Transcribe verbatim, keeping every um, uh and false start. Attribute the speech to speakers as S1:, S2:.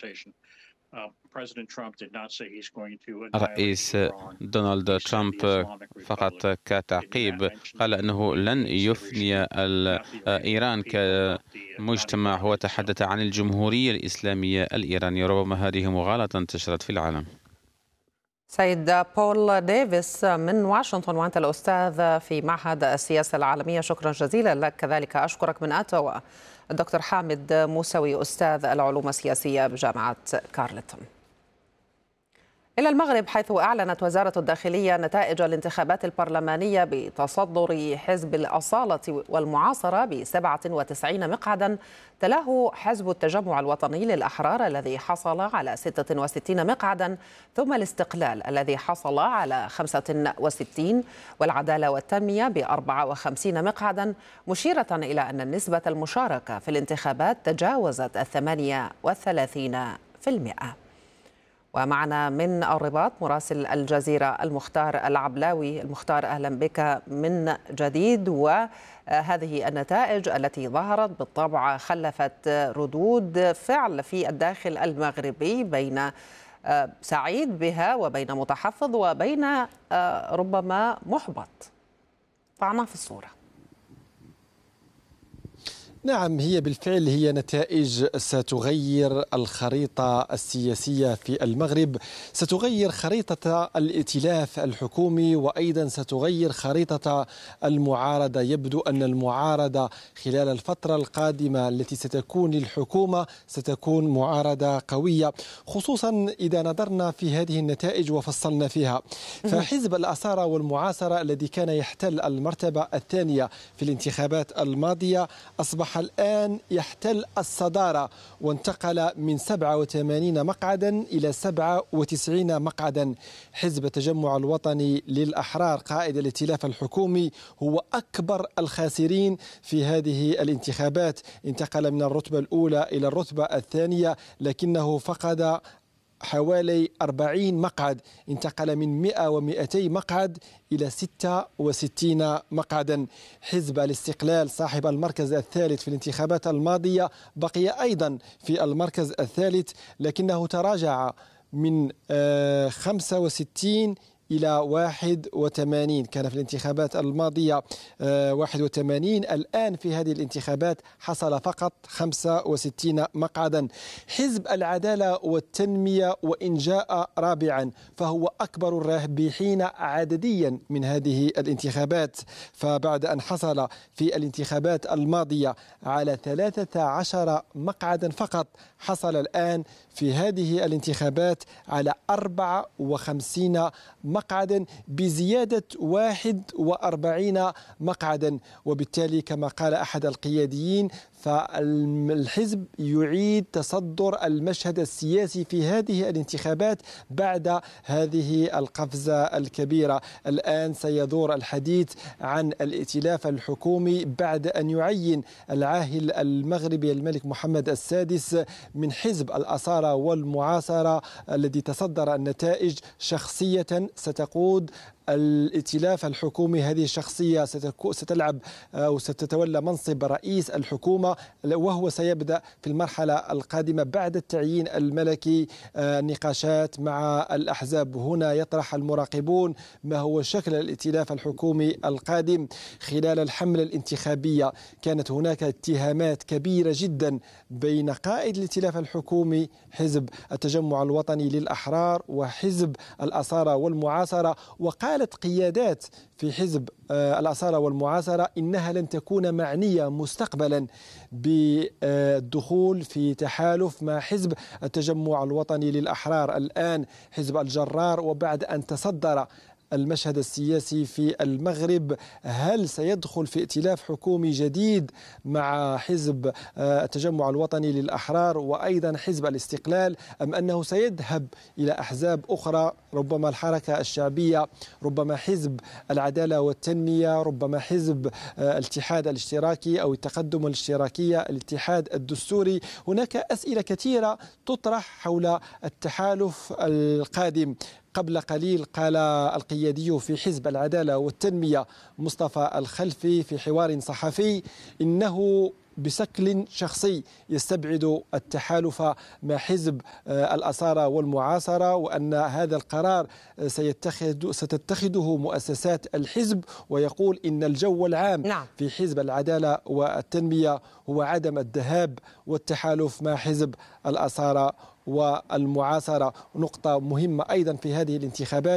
S1: الرئيس دونالد ترامب فقط كتعقيب قال أنه لن يفني إيران كمجتمع، هو تحدث عن الجمهورية الإسلامية الإيرانية. ربما هذه مغالطة انتشرت في العالم.
S2: سيد بول ديفيس من واشنطن، وأنت الأستاذ في معهد السياسة العالمية، شكرا جزيلا لك. كذلك أشكرك من أوتاوا الدكتور حامد موسوي أستاذ العلوم السياسية بجامعة كارلتون. إلى المغرب، حيث أعلنت وزارة الداخلية نتائج الانتخابات البرلمانية بتصدر حزب الأصالة والمعاصرة بسبعة وتسعين مقعدا، تلاه حزب التجمع الوطني للأحرار الذي حصل على ستة وستين مقعدا، ثم الاستقلال الذي حصل على خمسة وستين، والعدالة والتنمية بأربعة وخمسين مقعدا، مشيرة إلى أن النسبة المشاركة في الانتخابات تجاوزت الثمانية والثلاثين في المئة. ومعنا من الرباط مراسل الجزيرة المختار العبلاوي. المختار، أهلا بك من جديد. وهذه النتائج التي ظهرت بالطبع خلفت ردود فعل في الداخل المغربي، بين سعيد بها وبين متحفظ وبين ربما محبط. ضعنا في الصورة.
S3: نعم، هي بالفعل هي نتائج ستغير الخريطة السياسية في المغرب، ستغير خريطة الائتلاف الحكومي، وأيضا ستغير خريطة المعارضة. يبدو أن المعارضة خلال الفترة القادمة التي ستكون للحكومة ستكون معارضة قوية، خصوصا إذا نظرنا في هذه النتائج وفصلنا فيها. فحزب الأصالة والمعاصرة الذي كان يحتل المرتبة الثانية في الانتخابات الماضية أصبح الآن يحتل الصدارة، وانتقل من سبعة وثمانين مقعدا إلى سبعة وتسعين مقعدا. حزب التجمع الوطني للأحرار قائد الائتلاف الحكومي هو أكبر الخاسرين في هذه الانتخابات، انتقل من الرتبة الأولى إلى الرتبة الثانية، لكنه فقد حوالي أربعين مقعد، انتقل من مئة ومئتي مقعد إلى ستة وستين مقعدا. حزب الاستقلال صاحب المركز الثالث في الانتخابات الماضية بقي أيضا في المركز الثالث، لكنه تراجع من خمسة وستين إلى واحد وثمانين. كان في الانتخابات الماضية واحد وثمانين، الآن في هذه الانتخابات حصل فقط خمسة وستين مقعدا. حزب العدالة والتنمية وإن جاء رابعا فهو أكبر الرابحين عدديا من هذه الانتخابات، فبعد أن حصل في الانتخابات الماضية على ثلاثة عشر مقعدا فقط، حصل الآن في هذه الانتخابات على أربعة وخمسين مقعدا، بزيادة واحد وأربعين مقعدا. وبالتالي كما قال أحد القياديين، فالحزب يعيد تصدر المشهد السياسي في هذه الانتخابات بعد هذه القفزة الكبيرة. الآن سيدور الحديث عن الائتلاف الحكومي بعد أن يعين العاهل المغربي الملك محمد السادس من حزب الأصالة والمعاصرة الذي تصدر النتائج شخصية ستقود الائتلاف الحكومي. هذه الشخصية ستلعب أو ستتولى منصب رئيس الحكومة، وهو سيبدأ في المرحلة القادمة بعد التعيين الملكي نقاشات مع الأحزاب. هنا يطرح المراقبون ما هو شكل الائتلاف الحكومي القادم. خلال الحملة الانتخابية كانت هناك اتهامات كبيرة جدا بين قائد الائتلاف الحكومي حزب التجمع الوطني للأحرار وحزب الأصالة والمعاصرة، وقال قالت قيادات في حزب الأصالة والمعاصرة إنها لن تكون معنية مستقبلا بالدخول في تحالف مع حزب التجمع الوطني للأحرار، الآن حزب الجرار. وبعد أن تصدر المشهد السياسي في المغرب، هل سيدخل في ائتلاف حكومي جديد مع حزب التجمع الوطني للأحرار وأيضا حزب الاستقلال، أم أنه سيذهب إلى أحزاب أخرى، ربما الحركة الشعبية، ربما حزب العدالة والتنمية، ربما حزب الاتحاد الاشتراكي أو التقدم الاشتراكية، الاتحاد الدستوري؟ هناك أسئلة كثيرة تطرح حول التحالف القادم. قبل قليل قال القيادي في حزب العدالة والتنمية مصطفى الخلفي في حوار صحفي إنه بشكل شخصي يستبعد التحالف مع حزب الأصالة والمعاصرة، وأن هذا القرار سيتخذ ستتخذه مؤسسات الحزب، ويقول إن الجو العام نعم. في حزب العدالة والتنمية هو عدم الذهاب والتحالف مع حزب الأصالة والمعاصرة. نقطة مهمة أيضا في هذه الانتخابات